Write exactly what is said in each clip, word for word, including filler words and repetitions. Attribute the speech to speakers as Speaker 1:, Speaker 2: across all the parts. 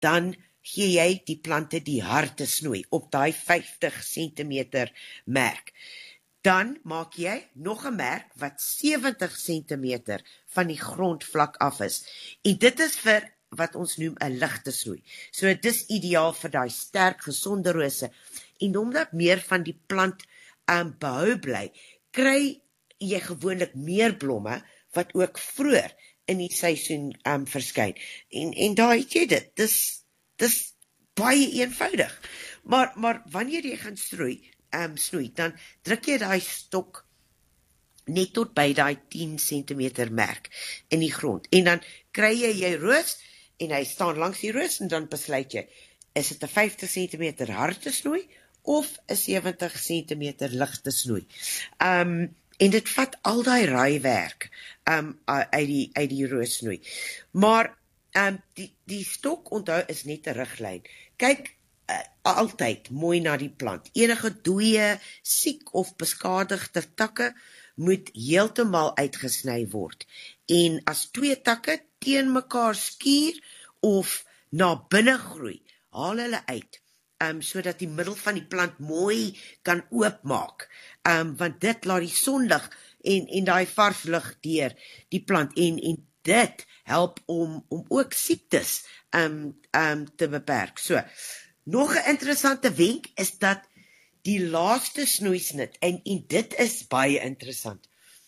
Speaker 1: dan gee jy die plante die harte snoei op daai vyftig sentimeter merk. Dan maak jy nog 'n merk wat sewentig sentimeter van die grondvlak af is. En dit is vir wat ons noem 'n ligte snoei. So dit is ideaal vir daai sterk, gesonde rose. En omdat meer van die plant um, behou bly, kry jy gewoonlik meer blomme wat ook vroeër in die seisoen um, verskyn. En, en daar het jy dit. Dis, dis baie eenvoudig. Maar, maar wanneer jy gaan stroei, um, snoei, dan druk jy daai stok net tot by daai tien sentimeter merk in die grond. En dan kry jy jy roos, en hy staan langs die roos, en dan besluit jy, is dit 'n vyftig sentimeter harte snoei, of 'n sewentig sentimeter ligte snoei. Um, en dit vat al daai raaiwerk um, uit die, uit die roos snoei. Maar um, die, die stok, onthou, is net 'n riglyn. Kyk uh, altyd mooi na die plant. Enige dooie, siek of beskadigde takke moet heeltemal uitgesny word. En as twee takke teen mekaar skuur of na binne groei, haal hulle uit, um, sodat die middel van die plant mooi kan oopmaak, um, want dit laat die sonlig en, en daai vars lig deur die plant, en, en dit help om, om ook siektes um, um, te beperk. So, nog 'n interessante wenk is dat die laaste snoeisnit, en, en dit is baie interessant,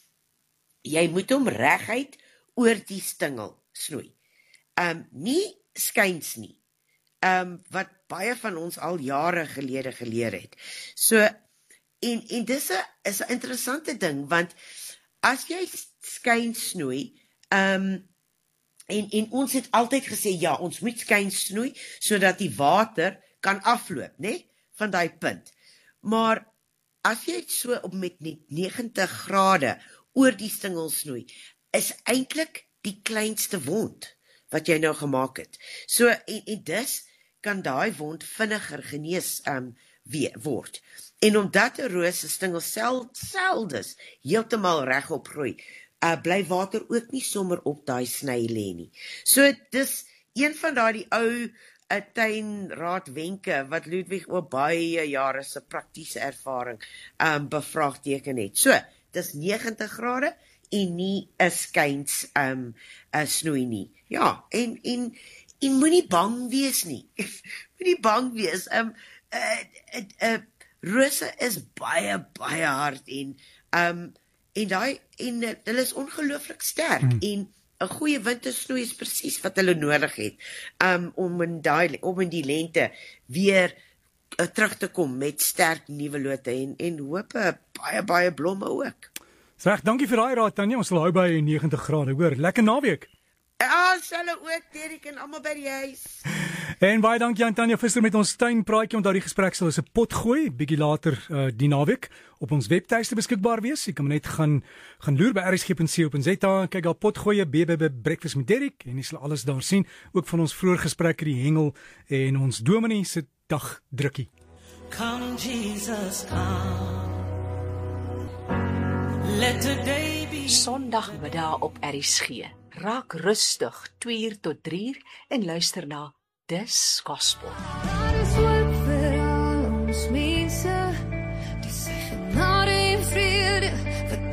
Speaker 1: jy moet hom reguit oor die stingel snoei. Um, nie skuins nie, um, wat baie van ons al jare gelede geleer het. So, en, en dis a, is 'n interessante ding, want as jy skuins snoei, um, en, en ons het altyd gesê, ja, ons moet skuins snoei, sodat die water kan afloop, né, van daai punt. Maar as jy het so op met net negentig grade oor die stingel snoei, is eintlik die kleinste wond wat jy nou gemaak het. So, en, en dus kan daai wond vinniger genees um, weer word. En omdat 'n roos se stingel sel, seldes heeltemal regop groei, uh, bly water ook nie sommer op daai sny lê nie. So, dis een van daai ou uh, tuinraadwenke wat Ludwig oor baie jare se praktiese ervaring um, bevraagteken het. So, dis negentig grade en nie 'n skuins um, 'n snoei nie. Ja, en, en, en moenie bang wees nie. Moenie bang wees. Um, uh, uh, uh, rose is baie, baie hard en, um, en, die, en uh, hulle is ongelooflik sterk. Hmm. En 'n goeie wintersnoei is presies wat hulle nodig het um, om, in die, om in die lente weer uh, terug te kom met sterk nuwe lote en, en hoop uh, baie, baie blomme ook.
Speaker 2: Reg, dankie vir daai raad, Tanya. Ons sal hou by negentig grade, hoor. Lekker naweek.
Speaker 1: Ja, hulle ook, Derek, en almal by die huis.
Speaker 2: En baie dankie aan Tanya Visser met ons tuinpraatjie. Onthou die gesprek sal is 'n pot gooi, bietjie later uh, die naweek op ons webtuiste beskikbaar wees. Jy kan net gaan gaan loer by r s g punt co punt z a, kyk daar pot gooi, B B B Breakfast met Derek, en jy sal alles daar sien. Ook van ons vroeë gesprekke, die hengel en ons dominee se dagdrukkie. Come Jesus, come.
Speaker 3: Let today be Sondagmiddag op R S G. Raak rustig twee uur tot drie uur en luister na Dis Gospel.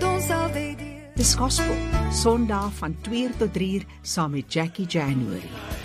Speaker 3: Dis Gospel, Sondag van twee uur tot drie uur saam met Jackie January.